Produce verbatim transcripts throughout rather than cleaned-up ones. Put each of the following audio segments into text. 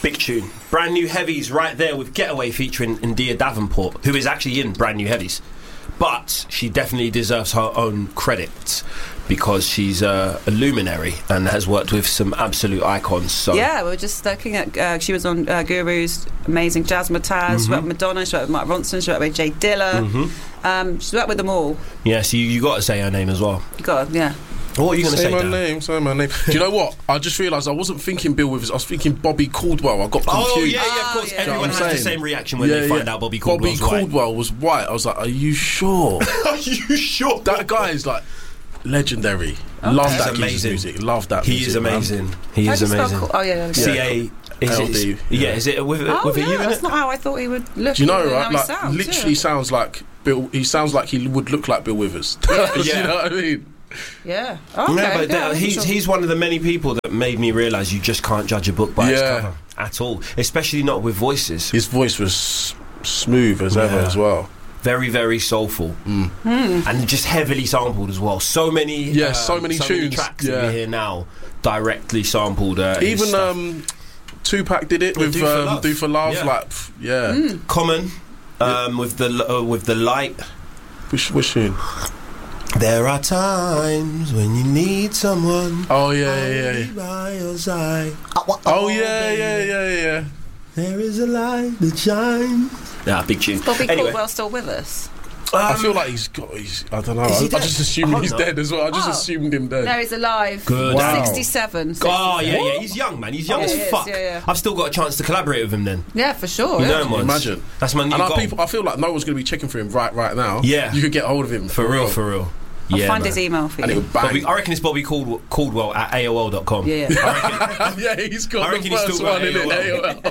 Big tune. Brand New Heavies right there with Getaway featuring India Davenport, who is actually in Brand New Heavies. But she definitely deserves her own credit because she's uh, a luminary and has worked with some absolute icons. So. Yeah, we were just looking at... Uh, she was on uh, Guru's amazing Jazzmatazz. Mm-hmm. She worked with Madonna, she worked with Mark Ronson, she worked with Jay Dilla. Mm-hmm. Um, she's worked with them all. Yeah, so you, you got to say her name as well. You got to, yeah. What are you going to say, Say my Dan? name, say my name. Do you know what? I just realised I wasn't thinking Bill Withers, I was thinking Bobby Caldwell. I got confused. Oh, yeah, yeah, of course. Oh, yeah. Everyone You know has what I'm the saying? same reaction when Yeah, they yeah. find out Bobby Caldwell's Bobby white. Caldwell was white. I was like, are you sure? Are you sure? That guy is like legendary. Okay. Love He's that amazing. music. Love that He music, is amazing. He How is do you spell amazing. Cal- oh, yeah, yeah. C A Is L it, D, yeah. yeah. Is it with, Oh, with a yeah, U in that's it? not how I thought he would look. Do you know, how right? he Like, sounds, literally yeah. sounds like Bill. He sounds like he would look like Bill Withers. Do Yeah. you know what I mean? Yeah. Okay, No, but yeah, the- he's sure. he's one of the many people that made me realise you just can't judge a book by its Yeah. cover at all, especially not with voices. His voice was s- smooth as ever Yeah. as well. Very, very soulful, Mm. and just heavily sampled as well. So many, Yeah, um, so many tunes, tracks that yeah. we hear now directly sampled. Uh, his Even stuff. um, Tupac did it Yeah, with Do for um, Love. Do for Love. Yeah. Like, pff, yeah. Mm. Common um, with the uh, with the light. Which, which tune? There are times when you need someone. Oh yeah, yeah, yeah. yeah. By your side. Oh yeah, yeah, yeah, yeah. There is a light that shines. Yeah, big tune. Bobby Anyway, Caldwell still with us? I um, feel like he's got. He's, I don't know. Is I, he I dead? just assumed I he's hope not. dead as well. I just Oh. assumed him dead. No, he's alive. Good. Wow. sixty-seven. Oh yeah, sixty-seven. yeah. He's young, man. He's young Yeah, as he is, fuck. yeah, yeah. I've still got a chance to collaborate with him. Then Yeah, for sure. you yeah. know him once. Imagine. That's my new And I, goal. people, I feel like no one's going to be checking for him right, right now. Yeah. you could get hold of him for real, for real. I'll yeah, find man. his email for and it you. would bang. Bobby, I reckon it's Bobby Caldwell, Caldwell at A O L dot com. Yeah, yeah. yeah, he's got I the reckon he's first still got one in it. A O L.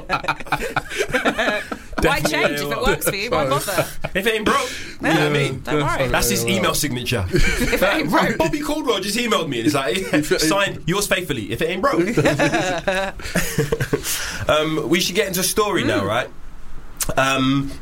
Why change if A O L. it works for you? Why bother? If it ain't broke, you know what I mean? Don't worry. That's his email signature. If it ain't Right, broke. Bobby Caldwell just emailed me and it's like, signed yours faithfully. If it ain't broke. um, we should get into a story now, right? Um,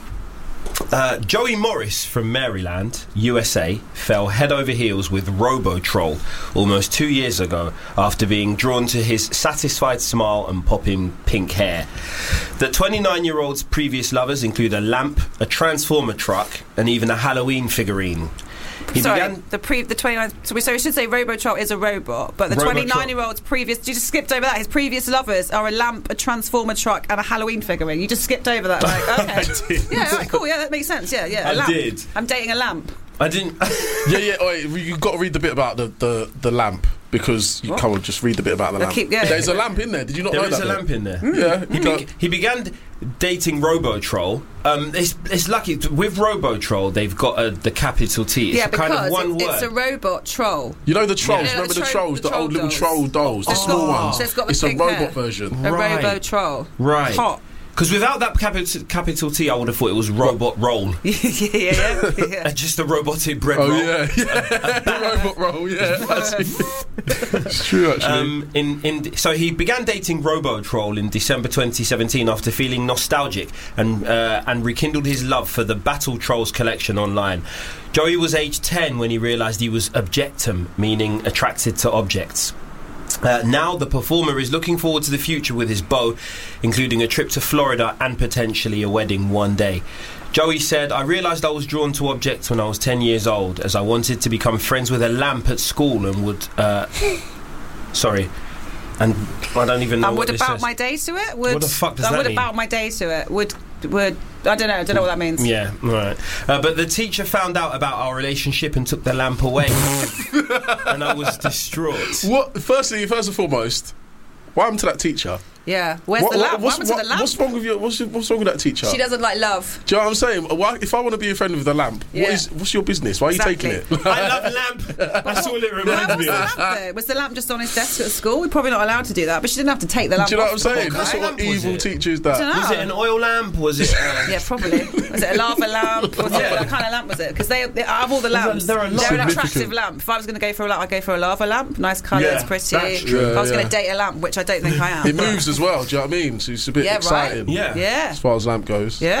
uh, Joey Morris from Maryland, U S A, fell head over heels with Robotroll almost two years ago after being drawn to his satisfied smile and popping pink hair. The twenty-nine-year-old's previous lovers include a lamp, a transformer truck, and even a Halloween figurine. He Sorry, began the pre the twenty-nine. So we, so we should say Robotroll is a robot, but the Robotroll. twenty-nine-year-old's previous. You just skipped over that. His previous lovers are a lamp, a transformer truck, and a Halloween figurine. You just skipped over that. Like, okay, I did. yeah, all right, cool. Yeah, that makes sense. Yeah, yeah. a I lamp. did. I'm dating a lamp. I didn't. Yeah, yeah. Oh, you got to read the bit about the, the, the lamp because you What? can't just read the bit about the I'll lamp. keep- yeah. There's a lamp in there. Did you not There know is that? a bit? lamp in there. Yeah, He, you go- be- he began dating Robotroll. Um, it's, it's lucky with Robotroll they've got a, the capital T. It's yeah, a kind because of one it- word. it's a robot troll. You know the trolls. Yeah, Remember the the, tro- trolls, the the, old troll little dolls. troll dolls, the Oh. small ones. So it's got the it's a pink robot hair. version. A Right. robo troll. Right. Hot. Because without that capital, capital T, I would have thought it was robot roll. yeah, yeah, yeah. yeah. Uh, Just a robotic bread Oh roll. yeah, yeah. the robot roll. Yeah, it's true actually. Um, in, in, so he began dating Robotroll in December twenty seventeen after feeling nostalgic and uh, and rekindled his love for the Battle Trolls collection online. Joey was aged ten when he realised he was objectum, meaning attracted to objects. Uh, now the performer is looking forward to the future with his beau, including a trip to Florida and potentially a wedding one day. Joey said, I realised I was drawn to objects when I was ten years old, as I wanted to become friends with a lamp at school and would... Uh, sorry. And I don't even know And what would this about says. my days to it? Would, What the fuck does I that would mean? about my days to it. Would would I don't know. I don't know what that means. Yeah, right. Uh, but the teacher found out about our relationship and took the lamp away. And I was distraught. What? Firstly, first and foremost, what happened to that teacher? Yeah. Where's What- the what- lamp? What what's, happened to the lamp? What's wrong with you? What's, what's wrong with that teacher? She doesn't like love. Do you know what I'm saying? Why, if I want to be a friend with the lamp, Yeah. what is? What's your business? Why are you Exactly. taking it? I love lamp. That's all it Where reminds was me the of. lamp though? Was the lamp just on his desk at school? We're probably not allowed to do that, but she didn't have to take the lamp. Do you know what I'm off the saying? book, That's right? what lamp was evil it? teachers I don't that. know. Was it an oil lamp? Was it... Uh, Yeah, probably. Was it a lava lamp? Was it, what kind of lamp was it? Because they, they, out of all the lamps, there are a lot. they're an attractive Significant. lamp. If I was going to go for a lamp, I'd go for a lava lamp. Nice colours, Yeah, pretty. that's true. If I was Yeah, going to yeah. date a lamp, which I don't think I am. It moves as well. Do you know what I mean? So it's a bit Yeah, right. exciting. Yeah. Yeah. As far as lamp goes. Yeah.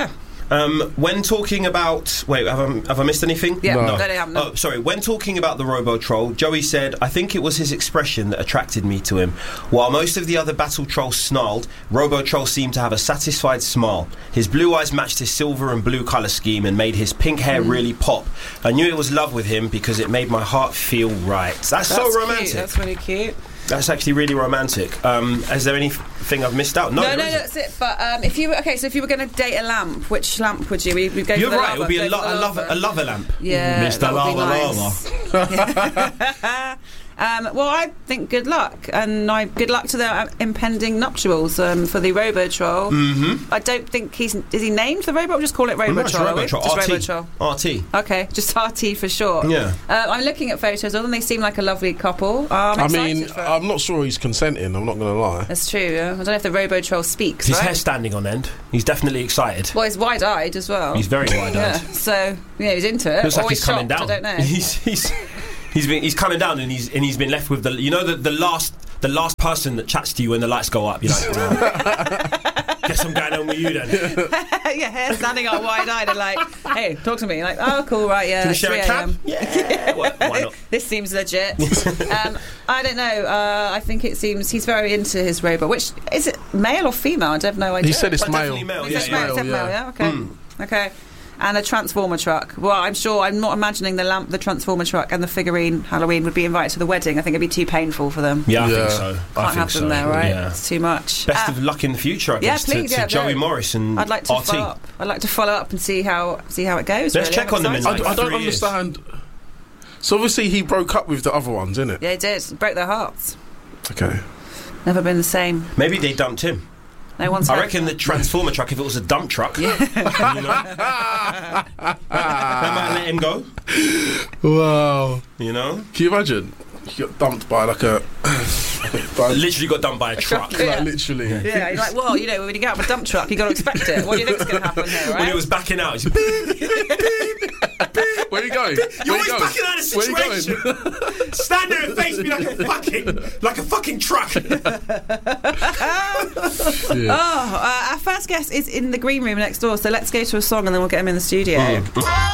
Um, when talking about... Wait, have I, have I missed anything? Yeah, No. no, they haven't. Oh, sorry. When talking about the Robo Troll, Joey said, I think it was his expression that attracted me to him. While most of the other battle trolls snarled, Robo Troll seemed to have a satisfied smile. His blue eyes matched his silver and blue colour scheme and made his pink hair Mm. really pop. I knew it was love with him because it made my heart feel right. That's, That's so cute. romantic. That's really cute. That's actually really romantic. Um, is there anything I've missed out? No, No, there no, isn't. that's it. But um, if you were okay, so if you were going to date a lamp, which lamp would you? We would go. You're for the right. lava, It would be a, go lo- for a, the lava, a lava lamp. Yeah, Mister that would be Lava nice. Um, well, I think good luck, and I good luck to their uh, impending nuptials um, for the Robo Troll. Mm-hmm. I don't think he's is he named the Robo? We'll just call it Robo No, it's Troll. are we? Robo Troll. Just R T. Robo Troll. R T. Okay, just R T for short. Yeah. Uh, I'm looking at photos of them. They seem like a lovely couple. Uh, I'm I excited mean, for it. I'm not sure he's consenting. I'm not going to lie. That's true. Yeah? I don't know if the Robo Troll speaks. His right? hair's standing on end. He's definitely excited. Well, he's wide-eyed as well. He's very wide-eyed. Yeah, so yeah, he's into it. Looks or like he's coming shocked, down. I don't know. He's he's he's been he's coming down and he's and he's been left with the you know the the last the last person that chats to you when the lights go up. You're like, oh, guess I'm going home with you then. Yeah, hair standing up wide-eyed and like, hey, talk to me. Like, oh, cool, right, yeah. Can we it's share a three a m. cab? Yeah. Why, why not? This seems legit. um, I don't know. Uh, I think it seems he's very into his robot. Which is it, male or female? I have no idea. He said it's But male. definitely male, He yeah, said yeah. male, he said yeah. male, yeah. Okay, Mm. okay. And a transformer truck. Well, I'm sure. I'm not imagining the lamp, the transformer truck, and the figurine Halloween would be invited to the wedding. I think it'd be too painful for them. Yeah, I Yeah. think so. I Can't think have so. them there, right? Yeah. It's too much. Best Uh, of luck in the future, I yeah, guess, please, to, to yeah, Joey no. Morris and I'd like to R T. follow up. I'd like to follow up and see how see how it goes. Let's really. check I'm on them in excited. I, like I don't three years. understand. So obviously he broke up with the other ones, innit? Yeah, he did. Broke their hearts. Okay. Never been the same. Maybe they dumped him. No one's. I heard- reckon the transformer truck, if it was a dump truck, you know, they might let him go. Wow. You know, Can you imagine? You got dumped by like a. by, literally got dumped by a truck. truck. Yeah. like literally. Yeah, you're like, well, you know, when you get out of a dump truck, you got to expect it. What do you think's going to happen here, right? When it was backing out, he's Where are you going? You're Where always you going? backing out of a Where you situation. going? Stand there and face me like a fucking, like a fucking truck. Yeah. Oh, uh, our first guest is in the green room next door, so let's go to a song and then we'll get him in the studio. Mm.